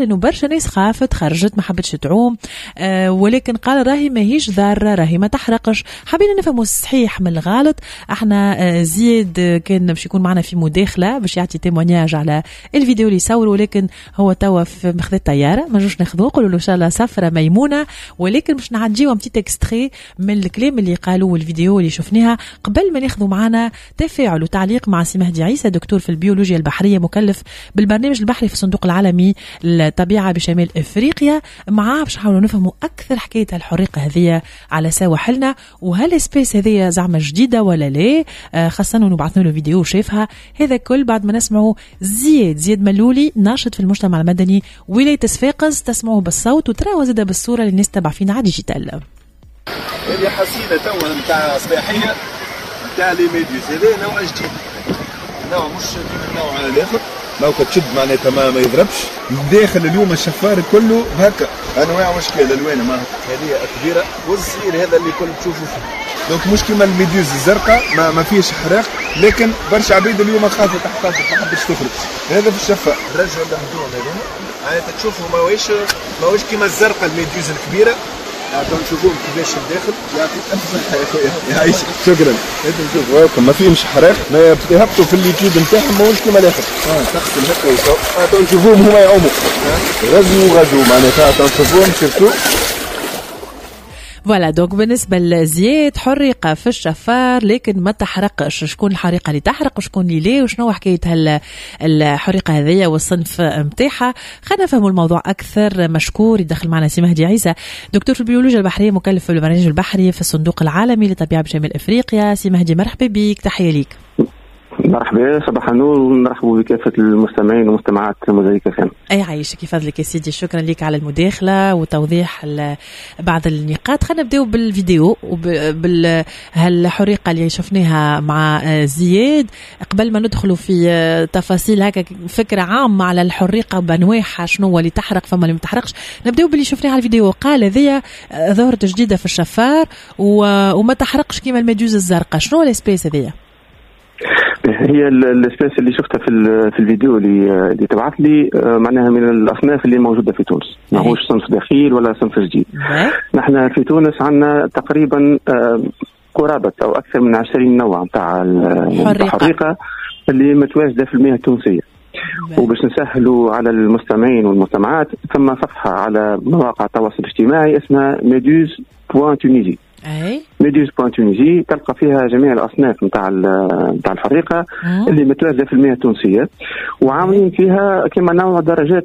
انه برشا ناس خافت خرجت ما حبتش تعوم، ولكن قال راهي ماهيش ضاره، راهي ما تحرقش. حابين نفهموا الصحيح من الغلط. احنا زياد كان باش يكون معنا في مداخله باش يعطي تيمونياج على الفيديو اللي يصوروا، ولكن هو توا في مخذ الطياره ما جوش ناخذوه، قولوا له ان شاء الله سفره ميمونه. ولكن باش نعديو بتي تكستري من الكلام اللي قالوه والفيديو اللي شفناها قبل ما ناخذوا معنا تفاعل وتعليق مع سي مهدي عيسى، دكتور في البيولوجيا البحريه مكلف بالبرنامج البحري في الصندوق العالمي للطبيعه بشمال افريقيا. معاه باش نحاولوا نفهموا اكثر حكايه الحريقه هذه على سواحلنا، وهل سبيس هذه زعما جديده ولا لا، خاصه انه بعثنا له فيديو شافها. هذا كل بعد ما نسمعوا زياد ملولي ناشط في المجتمع المدني ولايه صفاقس، تسمعوه بالصوت وتراوه زاده بالصوره للناس تبع فينا على ديجيتال. اللي حسينا توا نتاع صباحيه نتاع لي ميديوز هذا نوع جديد، نوع مش النوع الاخر، لو كتشد معناتها ما يضربش. داخل اليوم الشفار كله هكا انواع واشكال الوان، ما هذه كبيره والصغير هذا اللي كل تشوفوا فيه. دونك مش كيما الميديوز الزرقاء ما فيش حراق، لكن برشا عبيد اليوم خافوا تحت ما حبش تخرج. هذا في الشفار رجعوا لهدوهم هذوما معناتها تشوفوا ماهوش كيما الزرقاء الميديوز الكبيره. هاتوا نشوفوهم كيفاش الداخل. يعطيك الف صحه يا خويا يعيشك. شكرا. هاتوا نشوفوا ما فيهمش حراق، ما يهبطوا في الليكيد نتاعهم ماهوش كيما الاخر. تغسل هكا وصو. هاتوا نشوفوهم هما يعوموا غزو معناتها. هاتوا نشوفوهم شفتوا. فوالا دونك بالنسبه لزياد حريقه في الشفار لكن ما تحرقش. شكون الحريقه اللي تحرق وشكون اللي لا وشنو حكايه الحريقه هذيا والصنف نتاعها؟ خلينا نفهموا الموضوع اكثر. مشكور يدخل معنا سي مهدي عيسى، دكتور في البيولوجيا البحريه مكلف في البرنامج البحري في الصندوق العالمي للطبيعه بشمال افريقيا. سي مهدي مرحبا بك، تحيه ليك. مرحبا، صباح النور، ونرحبوا بكافة المستمعين ومستمعات موزايك FM. أي عايشك يفضلك يا سيدي، شكرا لك على المداخلة وتوضيح بعض النقاط. خلينا نبداو بالفيديو وبالحريقة اللي شفناها مع زياد قبل ما ندخلوا في تفاصيل هكا فكرة عامة على الحريقة بأنواعها، شنو اللي تحرق فما اللي ما تحرقش. نبداو باللي شفناها على الفيديو. قال هذيا ظهرة جديدة في الشفار وما تحرقش كيما الميدوز الزرقاء. شنو الاسبيس هذيا؟ هي الاسبيس اللي شفتها في الفيديو اللي تبعث لي معناها من الاصناف اللي موجوده في تونس، ماهوش صنف دخيل ولا صنف جديد. نحن في تونس عندنا تقريبا قرابه او اكثر من 20 نوع نتاع الحريقه اللي متواجده في المياه التونسيه. وباش نسهلوا على المستمعين والمستمعات ثم صفحه على مواقع التواصل الاجتماعي اسمها meduze.tunisie. meduze.tunisie تلقى فيها جميع الاصناف نتاع الحريقه اللي متواجده في المياه التونسيه، وعاملين فيها كما نوع درجات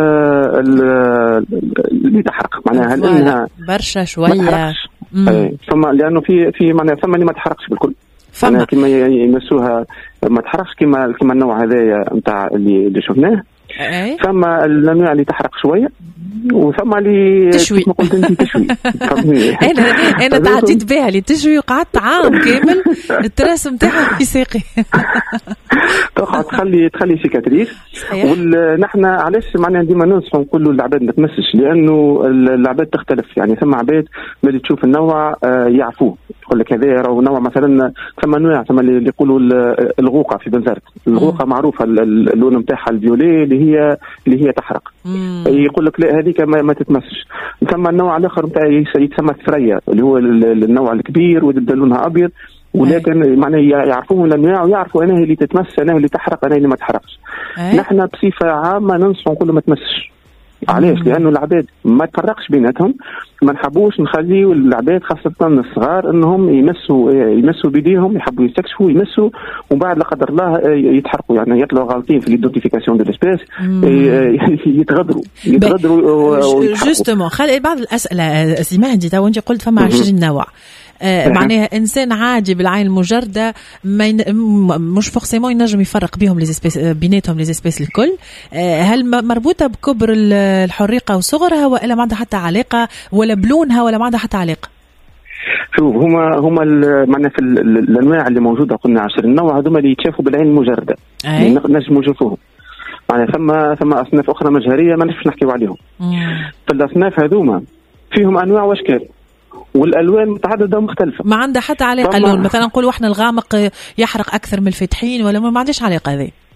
اللي تحرق. معناها هل انها برشا شويه ثم لانه في معناها ثم اللي ما تحرقش بالكل، فما كما يمسوها ما تحرقش كما النوع هذايا نتاع اللي شفناه. ثم الانواع اللي تحرق شويه وثم اللي تشوي. ما قلت انت تشوي. انا تعديت بها اللي تشوي وقعدت عام كامل التراس نتاعها في ساقي. تقعد تخلي سيكاتريس. ونحن علاش معناها ديما ننصحوا نقولوا العباد ما تمسش، لانه العباد تختلف. يعني ثم عباد ملي تشوف النوع يعفوه، يقول لك هذا راهو نوع مثلا. ثم انواع ثم اللي يقولوا الغوقه في بنزرت. الغوقه معروفه اللون نتاعها الفيولي اللي هي تحرق. يقول لك لا هذيك ما تتمسش. ثم النوع الاخر نتاع يتسمى ثريا اللي هو النوع الكبير ويبدا لونها ابيض، ولكن معناه يعرفوه الانواع ويعرفوا انا اللي تتمس انا اللي تحرق انا اللي ما تحرقش. نحن بصفه عامه ننصح نقولوا ما تمسش. علاش؟ لانه العباد ما تفرقش بيناتهم. ما نحبوش نخليوا العباد خاصه الصغار انهم يمسوا بيديهم، يحبوا يستكشفوا يمسوا ومن بعد لا قدر الله يتحرقوا. يعني يطلعوا غالطين في ليدونتيفيكاسيون دو ليسبيس، يتغدروا جوستومون. خلي بعض الاسئله سي مهدي. تو انت قلت فما 20 نوع، معناها انسان عادي بالعين المجرده مش فورسيمون ينجم يفرق بهم بيناتهم لي زيسبيس الكل. هل مربوطه بكبر الحريقه وصغرها ولا ما عندها حتى علاقه، ولا بلونها ولا ما عندها حتى علاقه؟ شوف هما معنا في الانواع اللي موجوده قلنا 20 نوع، هذوما اللي يتشافوا بالعين المجرده نجموا نشوفوهم. يعني ثم اصناف اخرى مجهريه ما نعرفش نحكيو عليهم. فالاصناف هذوما فيهم انواع واشكال والالوان متعدده ومختلفه، ما عندها حتى علاقه اللون. مثلا نقول احنا الغامق يحرق اكثر من الفاتحين ولا ما عندهاش علاقه هذه.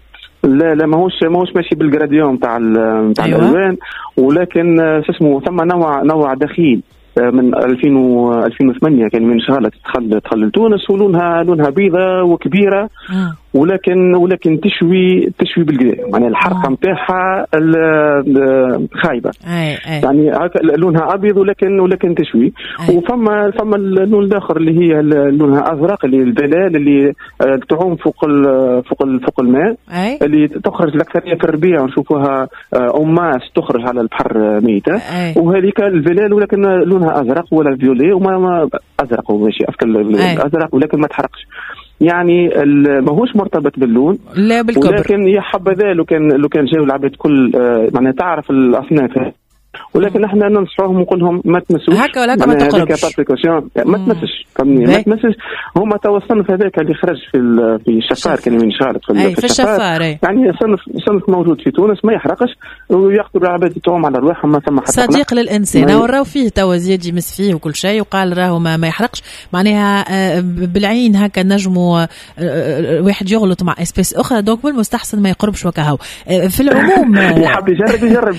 لا ماهوش ماشي بالجراديون تاع أيوة. الالوان، ولكن شو اسمه ثم نوع دخيل من 2008 كان من شغاله تدخل لتونس، ولونها بيضة وكبيره، ولكن تشوي بالقدا، يعني الحرقه نتاعها خايبه. يعني لونها ابيض ولكن تشوي. وفما اللون الاخر اللي هي لونها ازرق، اللي البلال اللي تعوم فوق الماء، اللي تخرج الاكثريه في الربيع ونشوفوها اماس تخرج على البحر ميته. وهذيك البلال ولكن لونها ازرق ولا فيولي، وما ازرق ماشي افكر ازرق ولكن ما تحرقش. يعني ماهوش مرتبط باللون، لا بالكبر، ولكن يا حبذا لو كان جاوا العباد كل معناها تعرف الاصناف، ولكن احنا ننصحوهم ونقول لهم ما تمسوش هكا ولا ما تقربش، ما تمسش، فهمني؟ ما تمسش. هما تو الصنف هذاك اللي خرج في الشفار، كان من شارك في الشفار، يعني صنف موجود في تونس ما يحرقش، وياخذوا العباد يتوهم على ارواحهم ما ثم صديق للانسان. وراو فيه تو زياد يمس فيه وكل شيء، وقال راهو ما يحرقش، معناها بالعين هكا نجموا واحد يغلط مع اسبيس اخرى، دونك من المستحسن ما يقربش وكهو. في العموم يحب يجرب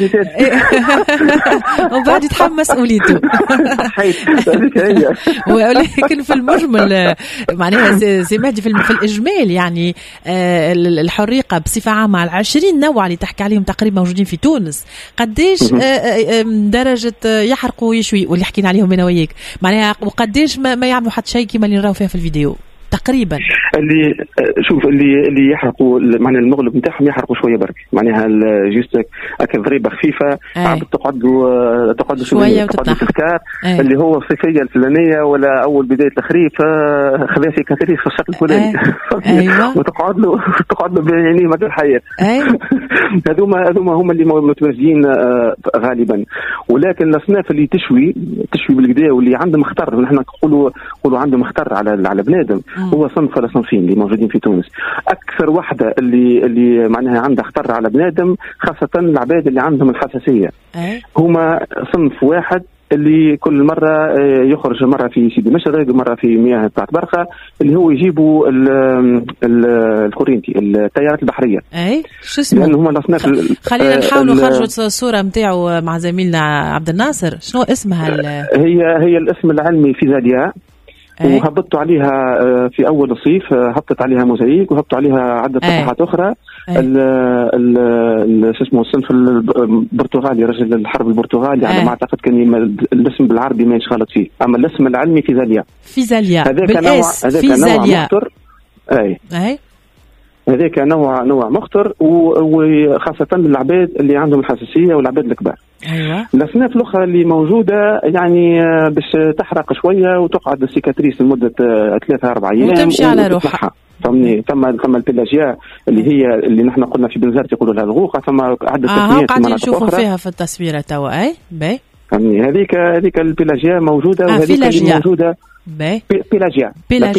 وبعد يتحمل مسؤوليته. ولكن في المجمل معناها سي مهدي في الإجمال، يعني الحريقة بصفة عامة على 20 نوع اللي تحكي عليهم تقريبا موجودين في تونس، قديش درجة يحرقوا ويشوي واللي حكينا عليهم أنا وياك، معناها وقديش ما يعملوا حتى شيء كما اللي نراو فيها في الفيديو تقريبا. اللي شوف اللي يحرقوا معناها المغلب نتاعهم يحرقوا شويه برك، معناها جوست هكا ضريبه خفيفه، عاد تقعدوا شويه تفكار اللي هو الصيفيه الفلانيه ولا اول بدايه الخريف خذا في كثير في الشكل الفلاني. ايوه وتقعد له يعني ما الحياه. هذوما هم اللي متميزين غالبا. ولكن الاصناف اللي تشوي بالكدا واللي عندهم خطر، نحن نقولوا عندهم خطر على بنادم، هو صنف ولا صنفين اللي موجودين في تونس. اكثر وحده اللي معناها عندها خطر على بنادم، خاصه العباد اللي عندهم الحساسيه، هما صنف واحد اللي كل مره يخرج، مره في سيدي مشرق، مره في مياه بتاعت برقه، اللي هو يجيبوا الكورينتي، التيارات البحريه. شو اسمه؟ لان هما الاصناف. خلينا نحاولوا نخرجوا الصوره نتاعو مع زميلنا عبد الناصر. شنو اسمها؟ هي الاسم العلمي فيزاليا، وهبطوا عليها في اول الصيف، هبطت عليها موزايك، وهبطوا عليها عده صفحات اخرى. شو اسمه الصنف البرتغالي، رجل الحرب البرتغالي، على ما اعتقد كان الاسم بالعربي ما يشغلط فيه، اما الاسم العلمي فيزاليا. هذاك نوع مخطر. هذاك نوع مخطر، وخاصة للعباد اللي عندهم الحساسية والعباد الكبار. الأصناف الأخرى اللي موجودة يعني باش تحرق شوية وتقعد السيكاتريس لمدة 3-4 أيام وتمشي على روحها. فهمني؟ ثم البيلاجيا اللي نحن قلنا في بنزرت يقولوا لها الغوخة، ثم عدة تسميات قاعدين نشوفوا فيها في التصويرة توا. باهي فهمني؟ هذيك البيلاجيا موجودة، وهذيك اللي موجودة بيلاجيا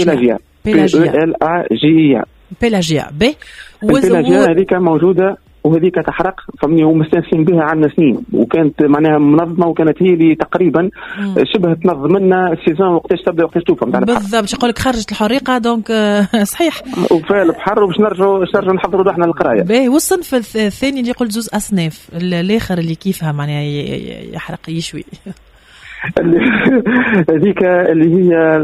بيلاجيا البيلاجيا هذيك موجودة، وهذيك تحرق، فهمني؟ ومستانسين بها عنا سنين، وكانت معناها منظمة، وكانت هي اللي تقريبا شبه تنظم لنا السيزون وقتاش تبدا وقتاش توفى. بالضبط، باش نقول لك خرجت الحريقة دونك صحيح. وفي البحر وباش نرجعوا نحضروا روحنا للقراية. باهي، والصنف الثاني اللي يقول زوز أصناف، الآخر اللي كيفها معناها يحرق يشوي. هذيك اللي هي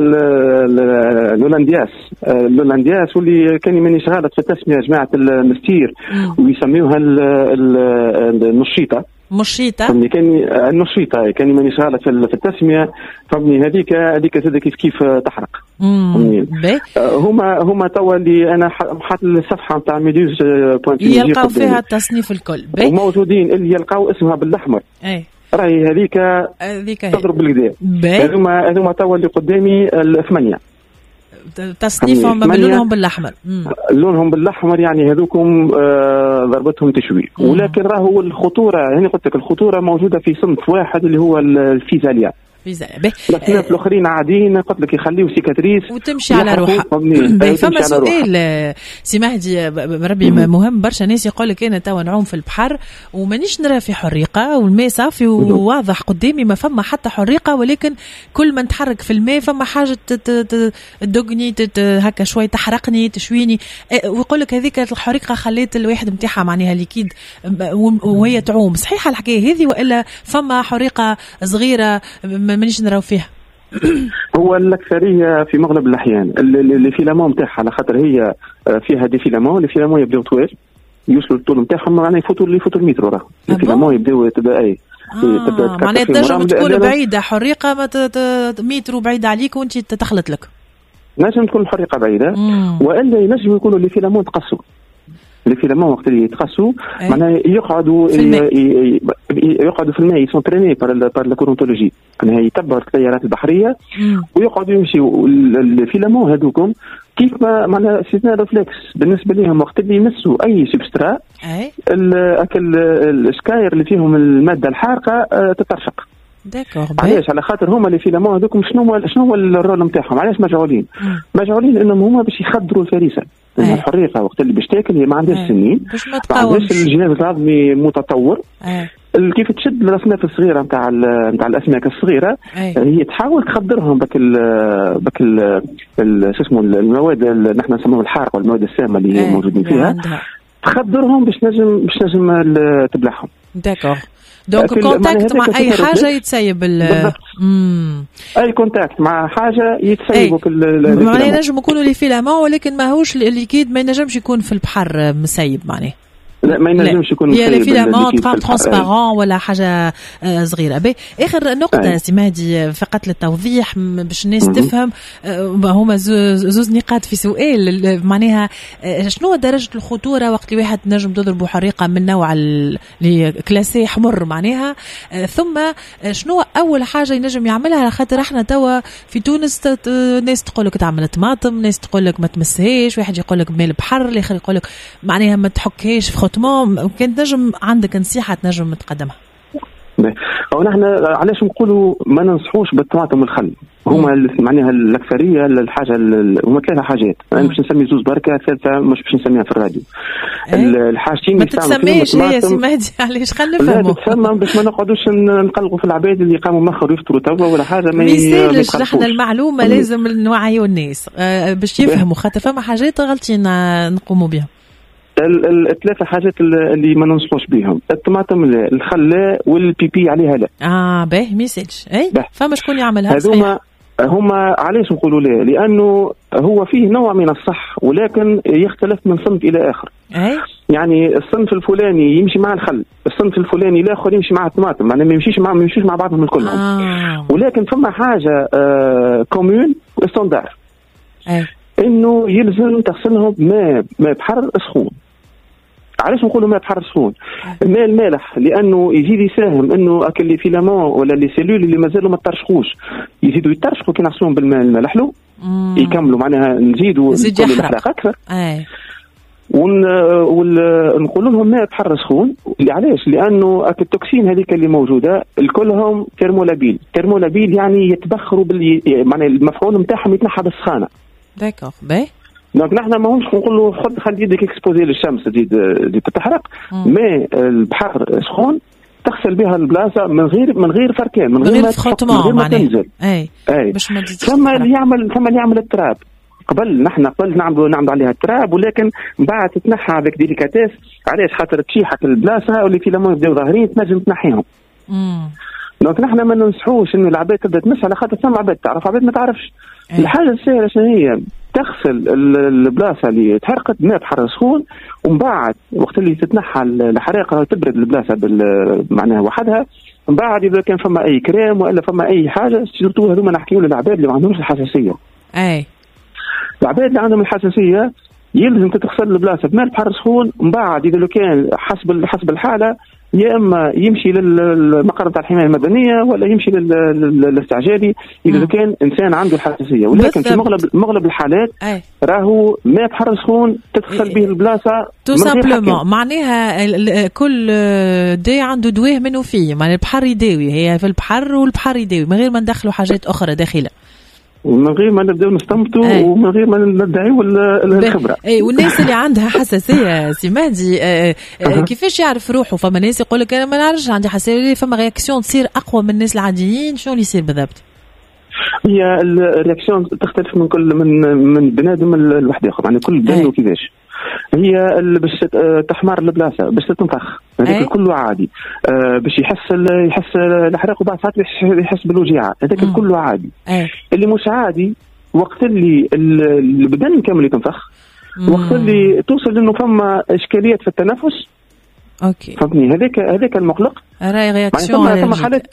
الهولندياس واللي كان من شغالة في التسمية جماعة المستير، ويسميوها النشيطة. فهمني؟ كان النشيطة كان من شغالة في التسمية، فهمني؟ هذيك زاد كيف تحرق. هما توا اللي انا حاط الصفحة نتاع ميدوز يلقاو فيها التصنيف الكل، وموجودين اللي يلقاو اسمها بالاحمر. راهي هذيك تضرب بالكدا. هذوما توا اللي قدامي 8 تصنيفهم بلونهم بالاحمر. لونهم بالاحمر، يعني هذوكم ضربتهم تشوي. ولكن راهو الخطوره، يعني قلت لك الخطوره موجوده في صنف واحد اللي هو الفيزاليا. الناس الاخرين عاديين قلت لك يخليوا سيكاتريس وتمشي على روحها. فما سؤال سي مهدي ربي مهم برشا ناس يقول لك انا توا نعوم في البحر ومانيش نرى في حريقه والماء صافي وواضح قدامي ما فما حتى حريقه، ولكن كل ما نتحرك في الماء فما حاجه تدقني هكا شوي تحرقني تشويني، ويقول لك هذيك الحريقه خليت الواحد متاعها معناها ليكيد وهي تعوم. صحيحه الحكايه هذه ولا فما حريقه صغيره مانيش نراو فيها؟ هو الأكثرية في مغلب الأحيان اللي فيلامون متاعها على خاطر هي فيها دي فيلامون، الفيلامون يبداو طوال يوصلوا للطول متاعهم معناها يفوتوا المتر راه الفيلامون يبداو تبدا معناها تنجم تكون بعيدة حريقة متر بعيدة عليك وانت تخلط لك. نجم تكون الحريقة بعيدة وإلا ينجم يكونوا اللي فيلامون تقصوا. اللي فيلامون وقت اللي يتقصوا معناها يقعدوا في الماء يسونتريني بار الكورونتولوجي، معناها يتبعوا التيارات البحرية ويقعدوا يمشيوا الفيلامون هذوكم كيف ما معناها سيزنا ريفلكس بالنسبة لهم وقت اللي يمسوا أي سبسترا السكاير اللي فيهم المادة الحارقة تترشق. علاش؟ على خاطر هما اللي فيلامون هذوكم شنو هو الرول نتاعهم؟ علاش مجعولين انهم هما باش يخدروا الفريسه. الحريقه وقت اللي باش تاكل هي ما عندهاش سنين، ما عندهاش الجهاز الهضمي متطور. كيف تشد الاصناف الصغيره نتاع الاسماك الصغيره هي تحاول تخدرهم بك شو اسمه المواد اللي نحن نسموها الحارقه والمواد السامه اللي موجودين فيها، تخدرهم باش نجم تبلعهم. داكور. دونك كونتاكت مع اي حاجه يتسيب اي كونتاكت مع حاجه يتسيبوا معناها ينجم يكونوا لي فيلامون ولكن ماهوش الليكيد ما ينجمش يكون في البحر مسيب معناها. لا ما ينجمش يكون مسيب. هي فيلامون ترانسبارون ولا حاجه صغيره. اخر نقطه سي مهدي فقط للتوضيح باش الناس تفهم، هما زوز نقاط في سؤال معناها شنو درجه الخطوره وقت اللي واحد نجم تضربوا حريقه من نوع اللي كلاسي حمر معناها، ثم شنو اول حاجه ينجم يعملها؟ على خاطر احنا توا في تونس ناس تقول لك تعمل طماطم، ناس تقول لك ما تمسهاش، واحد يقول لك ماء البحر، الاخر يقول لك معناها ما تحكهاش في كنت نجم عندك نصيحة تنجم تقدمها؟ أو نحن علاش نقولوا ما ننصحوش بالطماطم والخل؟ هما معناها الأكثرية الحاجة هما ثلاثة حاجات، أنا باش نسمي زوز بركة، ثالثة مش باش نسميها في الراديو. الحاجتين ما تتسميش هي سي مهدي، علاش خلي نفهموا؟ لا تتسمى باش ما نقعدوش نقلقوا في العباد اللي قاموا مخر يفطروا توا ولا حاجة ما يسالش. نحن المعلومة لازم نوعيوا الناس باش يفهموا، خاطر فما حاجات غلطين نقوموا بها. الثلاثة حاجات اللي ما ننصحوش بهم، الطماطم لا، الخل والبيبي عليها لا. باهي ميساج. فما شكون يعملها؟ هما علاش نقولوا لا؟ لأنه هو فيه نوع من الصح ولكن يختلف من صنف إلى آخر. يعني الصنف الفلاني يمشي مع الخل، الصنف الفلاني الآخر يمشي مع الطماطم، يعني ما يمشيش مع بعضهم كلهم. ولكن فما حاجة كومون وستاندار، إنه يلزم تغسلهم بماء بحر سخون. علاش نقولوا ماء بحر سخون؟ الماء المالح لانه يزيد يساهم انه اكل لي فيلامون ولا لي سيلول اللي مازالوا ما ترشقوش يزيدوا يترشقوا كي نغسلوهم بالماء المالح له يكملوا معناها نزيدوا الحرق اكثر. ونقول لهم ماء بحر سخون. علاش؟ لانه التوكسين هذيك اللي موجوده الكلهم ترمولابيل يعني يتبخروا معناها المفعول نتاعهم يتنحى بالسخانه. داكوغ باهي. دونك نحن ماهوش نقول له خلي يدك اكسبوزي للشمس تزيد تتحرق، ماء البحر سخون تغسل بها البلاصه من غير فركان، من غير ما تنزل. باش ما ثم اللي يعمل التراب. قبل نعملوا عليها التراب، ولكن بعد تتنحى avec ديليكاتيس. علاش؟ خاطر تشيحك البلاصه واللي فيلامون يبداو ظاهرين تنجم تنحيهم. دونك نحن ما ننصحوش انه العباد تبدا تمس، على خاطر ثم عباد تعرف عباد ما تعرفش. الحاجه السهله شنو هي؟ تغسل البلاصه اللي تحرقت بماء بحر سخون، ومن بعد وقت اللي تتنحى الحريقه تبرد البلاصه معناها وحدها. من بعد اذا كان فما اي كريم ولا فما اي حاجه سيرتو هذوما نحكيو للعباد اللي ما عندهمش الحساسيه. العباد اللي عندهم الحساسيه يلزم تغسل البلاصه بماء بحر سخون، ومن بعد اذا كان حسب الحاله يا اما يمشي للمقر تاع الحمايه المدنيه ولا يمشي للاستعجالي اذا كان انسان عنده الحساسيه. ولكن في مغلب الحالات راهو ماء بحر سخون تدخل به البلاصه تو سامبلومون. معناها كل دي عنده دواه منه فيه، معناها البحر يداوي، هي في البحر والبحر يداوي من غير ما ندخلوا حاجات اخرى داخله، ومن غير ما نبداو نستنبطوا ومن غير ما ندعيوا الخبره. والناس اللي عندها حساسيه سي مهدي كيفاش يعرف روحه؟ فما ناس يقول لك انا ما نعرفش عندي حساسيه، فما رياكسيون تصير اقوى من الناس العاديين، شنو اللي يصير بالضبط؟ هي الرياكسيون تختلف من كل من بنادم لواحد اخر، يعني كل بنادم كيفاش هي باش تحمر البلاصه، باش تنفخ هذاك كله عادي، باش يحس الحرق وبعد ساعات يحس بالوجيعه، هذاك كله عادي. اللي مش عادي وقت اللي البدن كامل يتنفخ، وقت اللي توصل انه فما اشكاليات في التنفس. اوكي فهمتني؟ هذاك المقلق راهي رياكسيون. ثم حالات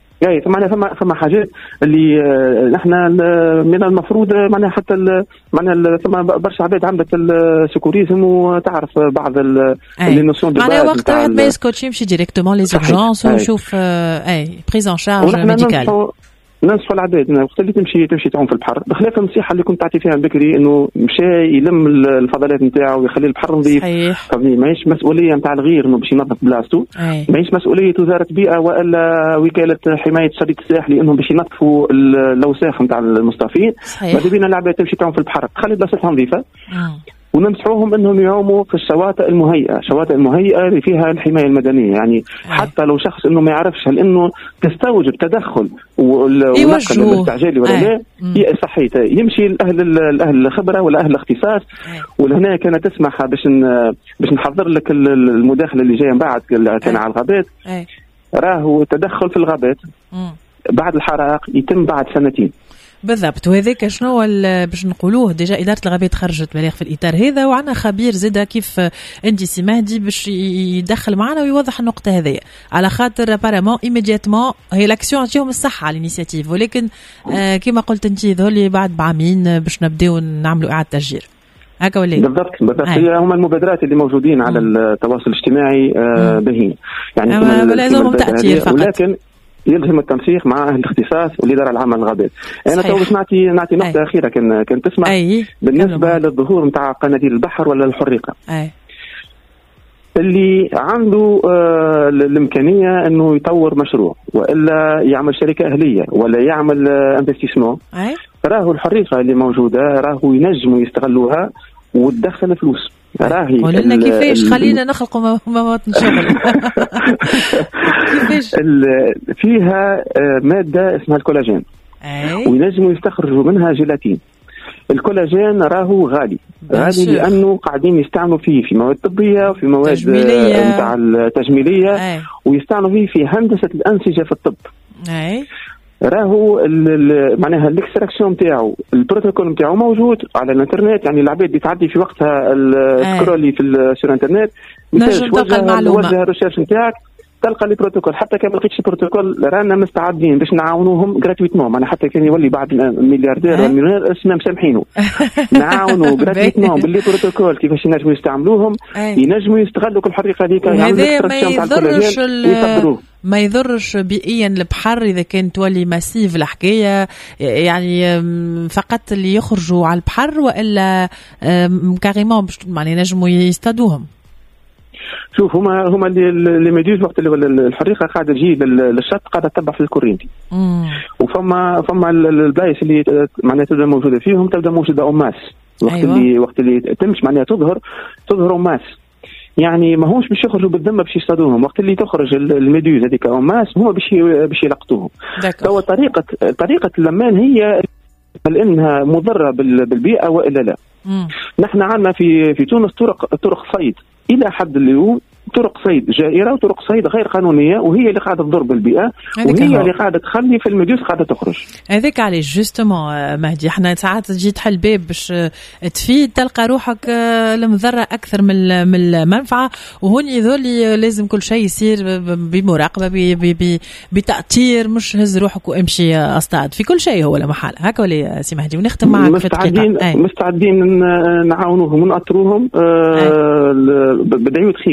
فما حاجات اللي نحن من المفروض معناها حتى معناها ثم برشا عباد عندك السكوريزم وتعرف بعض اللي نوسيون دو معناها وقت واحد ما يسكتش يمشي ديريكتومون لي زورجونس ويشوف بريز ان شارج ميديكال. ننصحوا العباد وقت اللي تمشي تعوم في البحر، بخلاف النصيحه اللي كنت تعطي فيها بكري انه مشى يلم الفضلات نتاعو ويخلي البحر نظيف. فهمني؟ ماهيش مسؤوليه نتاع الغير انه باش ينظف بلاصتو، ماهيش مسؤوليه وزاره البيئه والا وكاله حمايه الشريط الساحلي انهم باش ينظفوا الاوساخ نتاع المصطفين. ماذا بينا العباد تمشي تعوم في البحر تخلي بلاصتها نظيفه، وننصحوهم انهم يعوموا في الشواطئ المهيئه اللي فيها الحمايه المدنيه. يعني حتى لو شخص انه ما يعرفش هل انه تستوجب تدخل ونقل الاستعجالي ولا لا، صحيح يمشي الاهل الخبره ولا اهل الاختصاص. ولهنا كانت تسمح باش نحضر لك المداخله اللي جايه من بعد كان على الغابات. راهو التدخل في الغابات بعد الحرائق يتم بعد 2 سنين بالضبط. وهذاك شنو باش نقولوه ديجا إدارة الغابات خرجت بلاغ في الإطار هذا، وعنا خبير زاده كيف انت سي مهدي باش يدخل معنا ويوضح النقطة هذه، على خاطر ابارامون ايميدياتمون هي لاكسيون عطيهم الصحة على الانيسياتيف، ولكن كما قلت انت ذولي بعد بعامين باش نبداو نعملوا إعادة تشجير هكا ولا؟ بالضبط. هي هما المبادرات اللي موجودين على التواصل الاجتماعي باهين، يعني لازمهم تأثير فقط، ولكن يلزم التنسيق مع اهل الاختصاص والاداره العامه للغابات. انا تو باش نعطي نقطه اخيره كان تسمع بالنسبه للظهور نتاع قناديل البحر ولا الحريقه. اللي عنده الامكانيه انه يطور مشروع والا يعمل شركه اهليه ولا يعمل انفستيسمون، راهو الحريقه اللي موجوده راهو ينجموا يستغلوها وتدخل فلوس. راهي قول لنا كيفاش، خلينا نخلقوا مواطن شغل. كيفاش؟ فيها ماده اسمها الكولاجين، وينجموا يستخرجوا منها جيلاتين. الكولاجين راهو غالي لانه قاعدين يستعملوا فيه في مواد طبيه وفي مواد نتاع التجميليه، ويستعملوا فيه في هندسه الانسجه في الطب. راهو معناها الاكستراكسيون نتاعو البروتوكول نتاعو موجود على الانترنت، يعني العباد بتعدي في وقتها السكرولي في الانترنت، نجم تلقى المعلومه، توجه الريسيرش نتاعك تلقى لي بروتوكول. حتى كان ما لقيتش بروتوكول رانا مستعدين باش نعاونوهم جراتويتمون، معناها حتى كان يولي بعد ملياردير ولا مليونير اسمه مسامحينه نعاونوا جراتويتمون باللي بروتوكول كيفاش ينجموا يستعملوهم، ينجموا يستغلوا كل الحريقه هذيك. هذا ما يضرش بيئيا البحر اذا كان تولي ماسيف الحكايه، يعني فقط اللي يخرجوا على البحر والا كاريمون باش معناها ينجموا يصطادوهم. شوف هما اللي ميدوز وقت اللي الحريقه قاعده تجي للشط قاعده تتبع في الكورينتي، وفما البلايص اللي معناها تبدا موجوده فيهم تبدا موجوده اماس وقت اللي تمش معناها تظهر اماس، يعني ماهوش باش يخرجوا بالذمه باش يصطادوهم. وقت اللي تخرج الميدوز هذيك اماس هو باش يلقطوهم. هو طريقه اللمان هي لانها مضره بالبيئه والا لا. نحن عندنا في تونس طرق صيد الى حد اليوم، طرق صيد جائره وطرق صيد غير قانونيه، وهي اللي قاعده تضر بالبيئه وهي اللي قاعده تخلي في الميدوز قاعده تخرج. هذاك علاش جوستومون مهدي احنا ساعات تجي تحل باب باش تفيد تلقى روحك المضره اكثر من المنفعه، وهوني ذولي لازم كل شيء يصير بمراقبه بتأثير، مش هز روحك وامشي اصطاد في كل شيء هو لا محال هكا ولا سي مهدي. ونختم معك في دقيقه. مستعدين نعاونوهم ونأطروهم بدعوة خير، ما حسنا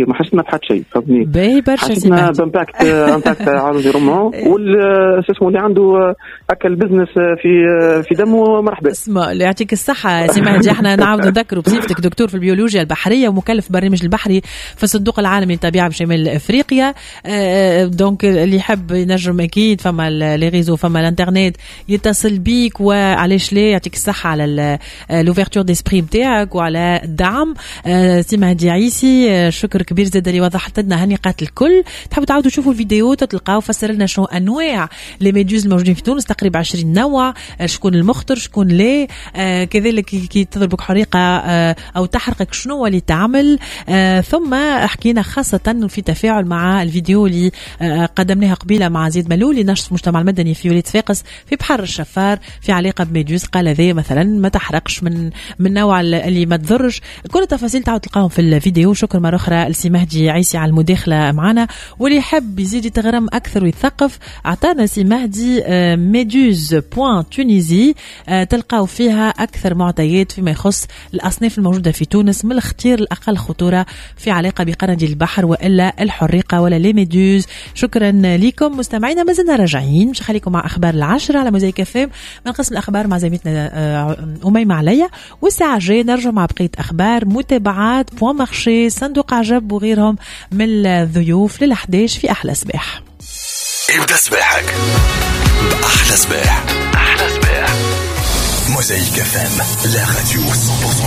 عمل حتى شيء فهمني. باهي برشا حسينا بامباكت عروض رومان والسيسمو اللي عنده هكا البزنس في دمه مرحبا. اسمع يعطيك الصحة سي مهدي. احنا نعاود نذكروا بصفتك دكتور في البيولوجيا البحرية ومكلف برنامج البحري في الصندوق العالمي للطبيعة بشمال افريقيا. دونك اللي يحب ينجم اكيد فما لي ريزو فما الانترنت يتصل بيك وعلاش لا. يعطيك الصحة على لوفيرتور ديسبري نتاعك وعلى الدعم. سي مهدي عيسي شكر كبير زاد اللي وضحت لنا هالنقاط الكل. تحبوا تعاودوا تشوفوا الفيديو تلقاو فسر لنا شنو انواع لي ميدوز الموجودين في تونس تقريبا 20 نوع. شكون المخطر شكون لا. كذلك كي تضربك حريقة او تحرقك شنو اللي تعمل. ثم حكينا خاصة في تفاعل مع الفيديو اللي قدمناها قبيلة مع زيد ملولي نشط المجتمع المدني في وليد فاقس في بحر الشفار في علاقة بميدوز. قال ذا مثلا ما تحرقش من نوع اللي ما تضرش. كل التفاصيل تعالوا تلقاهم في الفيديو. شكر مرة أخرى لسي مهدي عيسي على المداخلة معنا. واللي يحب يزيد يتغرم أكثر ويثقف عطانا سي مهدي meduze.tunisie تلقاو فيها أكثر معطيات فيما يخص الأصناف الموجودة في تونس من الاختيار الأقل خطورة في علاقة بقرنديل البحر وإلا الحريقة ولا لي ميدوز. شكرا لكم مستمعينا. ما زلنا راجعين مش خليكم مع أخبار 10 على موزايك FM من قسم الأخبار مع زميلتنا أميمة عليا. والساعة الجاية نرجع مع بقية أخبار متابعات بوان مارشي صندوق عجب وغيرهم من الضيوف لل11 في أحلى صباح. ابدأ صباحك بأحلى صباح. أحلى صباح موزايك FM لا راديو 100%